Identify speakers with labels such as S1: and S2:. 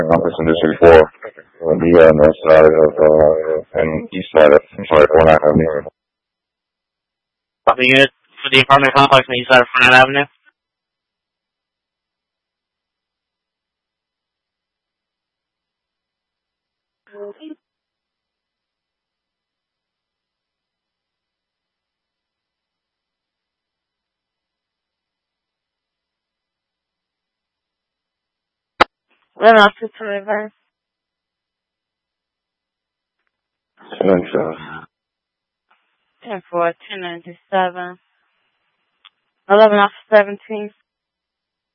S1: office in District 4, the north side of, and east side of, 49th Avenue.
S2: Copy unit for the apartment complex on the east side of 49th Avenue.
S3: Then I'll switch to reverse. 10-4, 1097. 11 off 17.